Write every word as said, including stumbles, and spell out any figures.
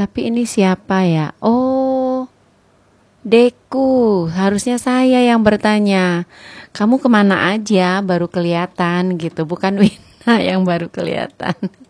Tapi ini siapa ya? Oh, Deku. Harusnya saya yang bertanya. Kamu kemana aja baru kelihatan gitu. Bukan Wina yang baru kelihatan.